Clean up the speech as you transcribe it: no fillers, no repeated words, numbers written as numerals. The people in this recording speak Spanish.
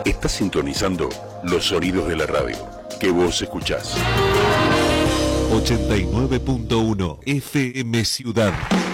Estás sintonizando los sonidos de la radio que vos escuchás. 89.1 FM Ciudad.